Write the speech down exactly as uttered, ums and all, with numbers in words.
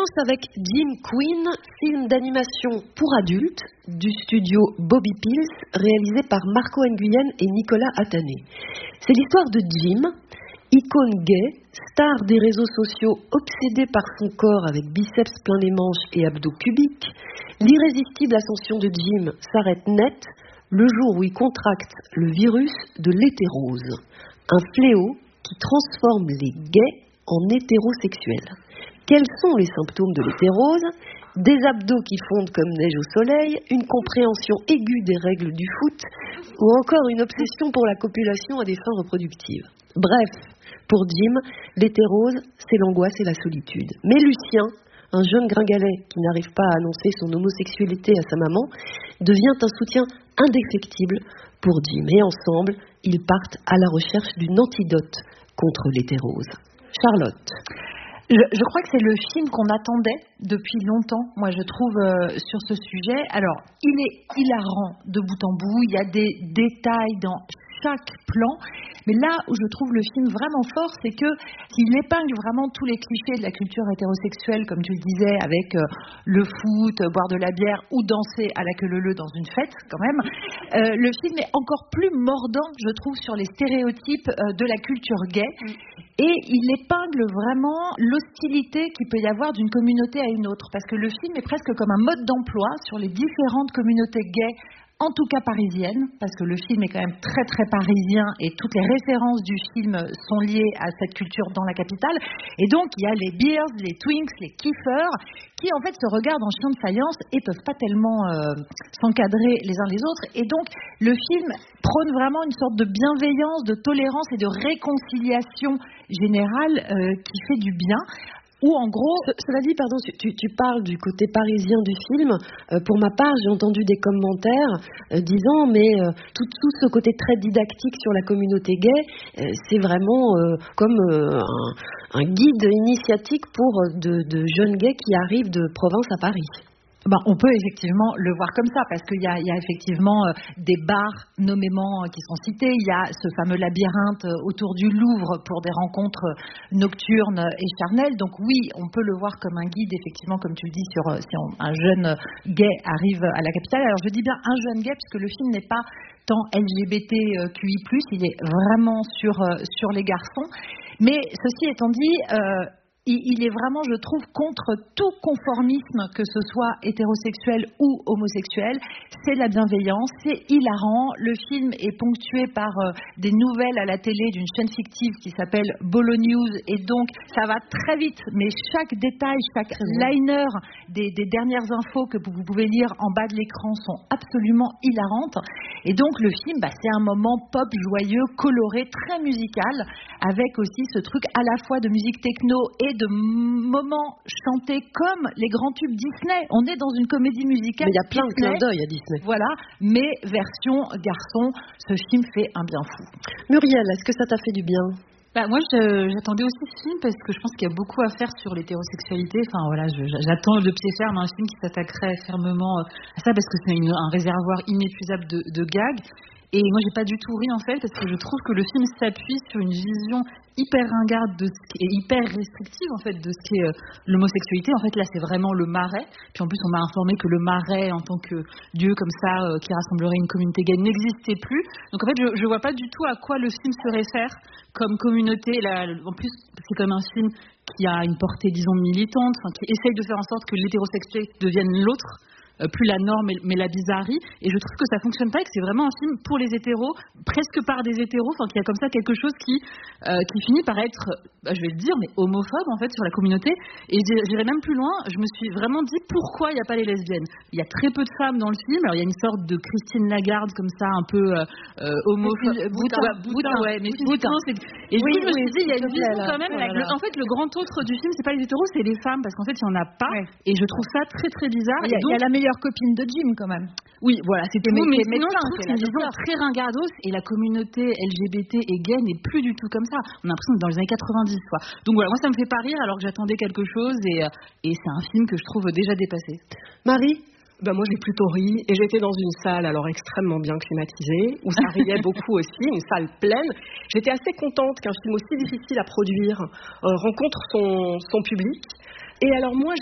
commence avec Jim Queen, film d'animation pour adultes du studio Bobby Pills, réalisé par Marco Nguyen et Nicolas Atané. C'est l'histoire de Jim, icône gay, star des réseaux sociaux, obsédé par son corps avec biceps plein les manches et abdos cubiques. L'irrésistible ascension de Jim s'arrête net le jour où il contracte le virus de l'hétérose, un fléau qui transforme les gays en hétérosexuels. Quels sont les symptômes de l'hétérose? Des abdos qui fondent comme neige au soleil, une compréhension aiguë des règles du foot, ou encore une obsession pour la copulation à des fins reproductives. Bref, pour Jim, l'hétérose, c'est l'angoisse et la solitude. Mais Lucien, un jeune gringalet qui n'arrive pas à annoncer son homosexualité à sa maman, devient un soutien indéfectible pour Jim. Et ensemble, ils partent à la recherche d'une antidote contre l'hétérose. Charlotte. Je, je crois que c'est le film qu'on attendait depuis longtemps, moi je trouve, euh, sur ce sujet. Alors, il est hilarant de bout en bout, il y a des détails dans chaque plan, mais là où je trouve le film vraiment fort, c'est que il épingle vraiment tous les clichés de la culture hétérosexuelle, comme tu le disais, avec euh, le foot, euh, boire de la bière ou danser à la queue leu leu dans une fête, quand même. Euh, le film est encore plus mordant, je trouve, sur les stéréotypes euh, de la culture gay. Et il épingle vraiment l'hostilité qu'il peut y avoir d'une communauté à une autre. Parce que le film est presque comme un mode d'emploi sur les différentes communautés gays, en tout cas parisiennes, parce que le film est quand même très très parisien et toutes les références du film sont liées à cette culture dans la capitale. Et donc il y a les Beers, les Twinks, les Kiffers, qui en fait se regardent en chien de faïence et peuvent pas tellement euh, s'encadrer les uns les autres. Et donc le film prône vraiment une sorte de bienveillance, de tolérance et de réconciliation générale euh, qui fait du bien. Ou en gros, cela dit, pardon, tu, tu parles du côté parisien du film. Euh, pour ma part, j'ai entendu des commentaires euh, disant, mais euh, tout, tout ce côté très didactique sur la communauté gay, euh, c'est vraiment euh, comme euh, un, un guide initiatique pour euh, de, de jeunes gays qui arrivent de province à Paris. Ben, on peut effectivement le voir comme ça, parce qu'il y a, il y a effectivement euh, des bars nommément euh, qui sont cités. Il y a ce fameux labyrinthe euh, autour du Louvre pour des rencontres euh, nocturnes et charnelles. Donc oui, on peut le voir comme un guide, effectivement, comme tu le dis, sur euh, si on, un jeune gay arrive à la capitale. Alors je dis bien un jeune gay, puisque le film n'est pas tant L G B T Q I plus, il est vraiment sur, euh, sur les garçons. Mais ceci étant dit... Euh, il est vraiment, je trouve, contre tout conformisme, que ce soit hétérosexuel ou homosexuel. C'est de la bienveillance, c'est hilarant. Le film est ponctué par euh, des nouvelles à la télé d'une chaîne fictive qui s'appelle Bolo News, et donc ça va très vite, mais chaque détail, chaque liner des, des dernières infos que vous pouvez lire en bas de l'écran sont absolument hilarantes. Et donc le film, bah, c'est un moment pop joyeux, coloré, très musical, avec aussi ce truc à la fois de musique techno et de moments chantés comme les grands tubes Disney. On est dans une comédie musicale. Mais il y a plein Disney, de clins d'œil à Disney. Voilà, mais version garçon, ce film fait un bien fou. Muriel, est-ce que ça t'a fait du bien? Bah, moi, je, j'attendais aussi ce film parce que je pense qu'il y a beaucoup à faire sur l'hétérosexualité. Enfin, voilà, je, j'attends de pied ferme un film qui s'attaquerait fermement à ça parce que c'est une, un réservoir inépuisable de, de gags. Et moi, j'ai pas du tout ri en fait parce que je trouve que le film s'appuie sur une vision hyper ringarde de ce qui est hyper restrictive en fait de ce qu'est euh, l'homosexualité. En fait, là, c'est vraiment le marais. Puis en plus, on m'a informé que le marais, en tant que dieu comme ça, euh, qui rassemblerait une communauté gay, n'existait plus. Donc en fait, je, je vois pas du tout à quoi le film se réfère comme communauté. Là, en plus, c'est comme un film qui a une portée, disons, militante, enfin, qui essaye de faire en sorte que l'hétérosexualité devienne l'autre. Euh, plus la norme mais, mais la bizarrerie, et je trouve que ça fonctionne pas et que c'est vraiment un film pour les hétéros, presque par des hétéros, enfin qu'il y a comme ça quelque chose qui euh, qui finit par être, bah, je vais le dire, mais homophobe en fait sur la communauté. Et j'irai même plus loin, je me suis vraiment dit pourquoi il n'y a pas les lesbiennes. Il y a très peu de femmes dans le film. Alors il y a une sorte de Christine Lagarde comme ça, un peu euh, homophobe, boutin, boutin, boutin, ouais, mais boutin. C'est... Et oui, du coup, je me suis dit, il y a une vision quand même. Voilà. Le, en fait, le grand autre du film, c'est pas les hétéros, c'est les femmes, parce qu'en fait, il y en a pas. Ouais. Et je trouve ça très très bizarre. Il y a, donc, il y a la meilleure copine de Jim quand même. Oui, voilà, c'était tout, mais sinon médecin, je trouve que c'est une vision très ringardos et la communauté L G B T et gay n'est plus du tout comme ça. On a l'impression que dans les années quatre-vingt-dix, quoi. Donc voilà, moi ça me fait pas rire alors que j'attendais quelque chose et, et c'est un film que je trouve déjà dépassé. Marie? Ben moi j'ai plutôt ri et j'étais dans une salle alors extrêmement bien climatisée où ça riait beaucoup aussi, une salle pleine. J'étais assez contente qu'un film aussi difficile à produire euh, rencontre son, son public. Et alors moi